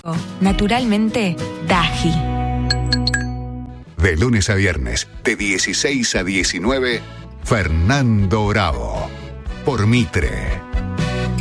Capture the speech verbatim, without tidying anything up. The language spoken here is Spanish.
Naturalmente, Daji. De lunes a viernes, de dieciséis a diecinueve, Fernando Bravo. Por Mitre.